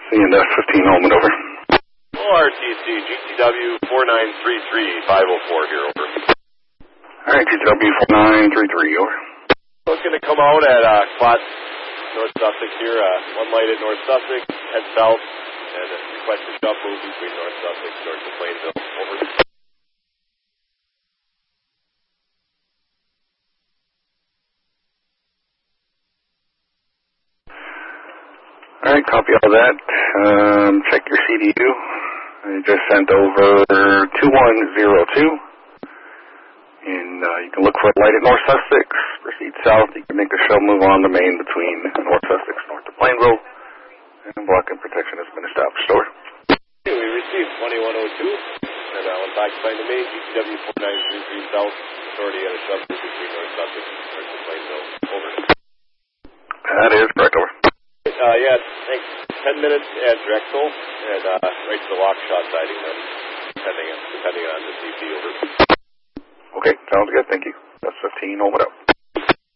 CNS 15 Holman, over. RTC, GTW 4933-504 here, over. Alright, GTW 4933, over. So it's going to come out at Clot, North Sussex here, one light at North Sussex, head south, and request a shuffle between North Sussex, north of Plainville, over. Alright, copy all that. Check your CDU. I just sent over 2102. And you can look for a light at North Sussex. Proceed south. You can make the shell move on the main between North Sussex, north of Plainville. And blocking protection has been established. Over. Okay, we received 2102. And went back to the main, GTW 4933 south. Authority at a shuffle between North Sussex, north of Plainville, over. That is correct, over. Yeah, thanks. 10 minutes at Drexel, and right to the lock shot sighting then, depending on the CP, over. Okay, sounds good, thank you. That's 15, over.